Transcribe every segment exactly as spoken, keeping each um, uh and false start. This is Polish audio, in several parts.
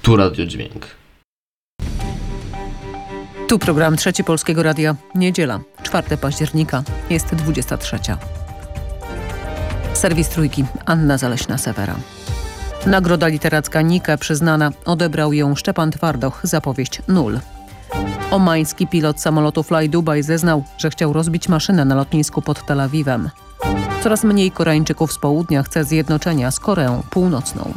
Tu Radio Dźwięk. Tu program Trzeci Polskiego Radia. Niedziela, czwartego października, jest dwudziesta trzecia. Serwis Trójki, Anna Zaleśna-Sewera. Nagroda literacka Nike przyznana, odebrał ją Szczepan Twardoch za powieść Nul. Omański pilot samolotu Fly Dubai zeznał, że chciał rozbić maszynę na lotnisku pod Tel Awiwem. Coraz mniej Koreańczyków z południa chce zjednoczenia z Koreą Północną.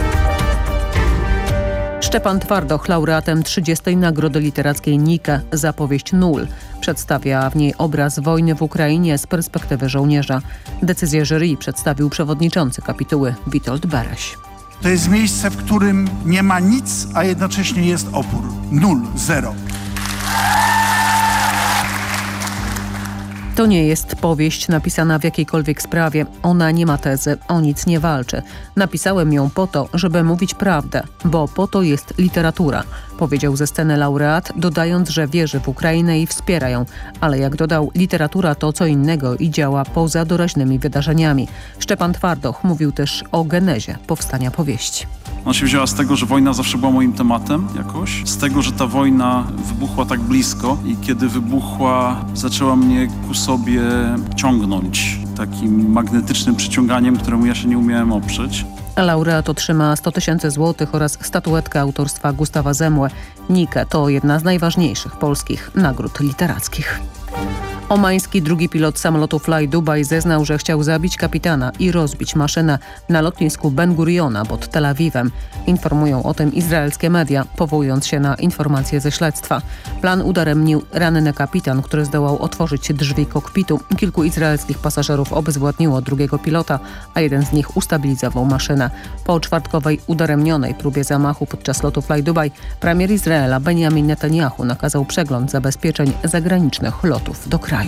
Szczepan Twardoch, laureatem trzydziestej Nagrody Literackiej Nike za powieść Nul. Przedstawia w niej obraz wojny w Ukrainie z perspektywy żołnierza. Decyzję jury przedstawił przewodniczący kapituły Witold Bereś. To jest miejsce, w którym nie ma nic, a jednocześnie jest opór. Nul, zero. To nie jest powieść napisana w jakiejkolwiek sprawie. Ona nie ma tezy, o nic nie walczy. Napisałem ją po to, żeby mówić prawdę, bo po to jest literatura, powiedział ze sceny laureat, dodając, że wierzy w Ukrainę i wspiera ją. Ale jak dodał, literatura to co innego i działa poza doraźnymi wydarzeniami. Szczepan Twardoch mówił też o genezie powstania powieści. Ona się wzięła z tego, że wojna zawsze była moim tematem jakoś. Z tego, że ta wojna wybuchła tak blisko i kiedy wybuchła, zaczęła mnie ku sobie ciągnąć takim magnetycznym przyciąganiem, któremu ja się nie umiałem oprzeć. Laureat otrzyma sto tysięcy złotych oraz statuetkę autorstwa Gustawa Zemłe. Nike to jedna z najważniejszych polskich nagród literackich. Omański drugi pilot samolotu Fly Dubai zeznał, że chciał zabić kapitana i rozbić maszynę na lotnisku Ben Guriona pod Tel Awiwem. Informują o tym izraelskie media, powołując się na informacje ze śledztwa. Plan udaremnił ranny kapitan, który zdołał otworzyć drzwi kokpitu. Kilku izraelskich pasażerów obezwładniło drugiego pilota, a jeden z nich ustabilizował maszynę. Po czwartkowej udaremnionej próbie zamachu podczas lotu Fly Dubai premier Izraela Benjamin Netanyahu nakazał przegląd zabezpieczeń zagranicznych lotów do kraju.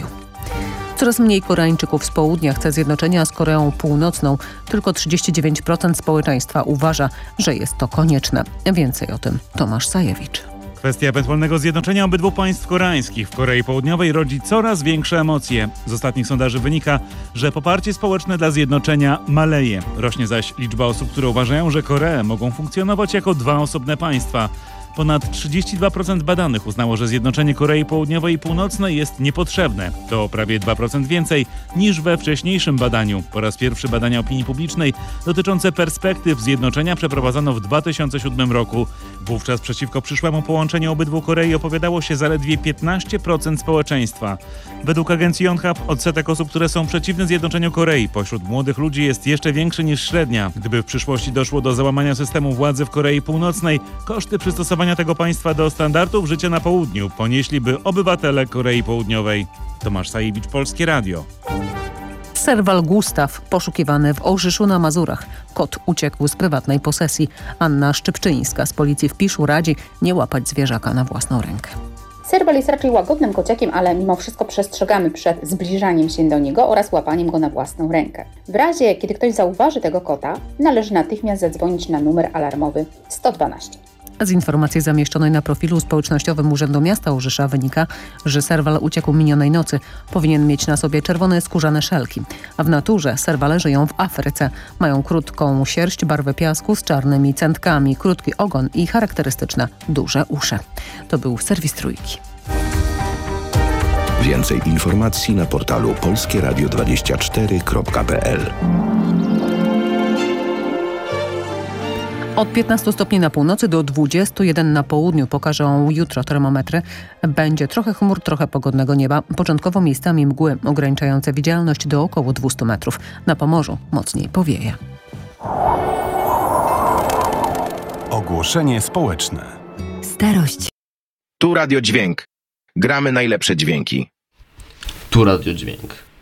Coraz mniej Koreańczyków z południa chce zjednoczenia z Koreą Północną. Tylko trzydzieści dziewięć procent społeczeństwa uważa, że jest to konieczne. Więcej o tym Tomasz Sajewicz. Kwestia ewentualnego zjednoczenia obydwu państw koreańskich w Korei Południowej rodzi coraz większe emocje. Z ostatnich sondaży wynika, że poparcie społeczne dla zjednoczenia maleje. Rośnie zaś liczba osób, które uważają, że Koree mogą funkcjonować jako dwa osobne państwa. Ponad trzydzieści dwa procent badanych uznało, że zjednoczenie Korei Południowej i Północnej jest niepotrzebne. To prawie dwa procent więcej niż we wcześniejszym badaniu. Po raz pierwszy badania opinii publicznej dotyczące perspektyw zjednoczenia przeprowadzono w dwa tysiące siódmym roku. Wówczas przeciwko przyszłemu połączeniu obydwu Korei opowiadało się zaledwie piętnaście procent społeczeństwa. Według agencji Yonhap odsetek osób, które są przeciwne zjednoczeniu Korei pośród młodych ludzi jest jeszcze większy niż średnia. Gdyby w przyszłości doszło do załamania systemu władzy w Korei Północnej, koszty przystosowania tego państwa do standardów życia na południu ponieśliby obywatele Korei Południowej. Tomasz Sajewicz, Polskie Radio. Serwal Gustaw poszukiwany w Orzyszu na Mazurach. Kot uciekł z prywatnej posesji. Anna Szczypczyńska z policji w Piszu radzi nie łapać zwierzaka na własną rękę. Serwal jest raczej łagodnym kociakiem, ale mimo wszystko przestrzegamy przed zbliżaniem się do niego oraz łapaniem go na własną rękę. W razie, kiedy ktoś zauważy tego kota, należy natychmiast zadzwonić na numer alarmowy sto dwanaście. Z informacji zamieszczonej na profilu społecznościowym Urzędu Miasta Orzysza wynika, że serwal uciekł minionej nocy. Powinien mieć na sobie czerwone skórzane szelki. A w naturze serwale żyją w Afryce. Mają krótką sierść barwy piasku z czarnymi centkami, krótki ogon i charakterystyczne duże uszy. To był serwis Trójki. Więcej informacji na portalu polskie radio dwadzieścia cztery kropka p l. Od piętnastu stopni na północy do dwudziestu jeden na południu pokażą jutro termometry. Będzie trochę chmur, trochę pogodnego nieba. Początkowo miejscami mgły ograniczające widzialność do około dwustu metrów. Na Pomorzu mocniej powieje. Ogłoszenie społeczne. Starość. Tu Radio Dźwięk. Gramy najlepsze dźwięki. Tu Radio Dźwięk.